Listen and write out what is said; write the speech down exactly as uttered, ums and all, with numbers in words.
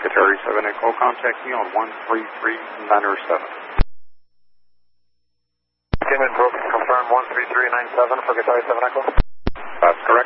Guitar seven Echo, contact me on one three three nine seven. Came in, broke, confirm one three three nine seven for Guitar seven Echo. That's correct.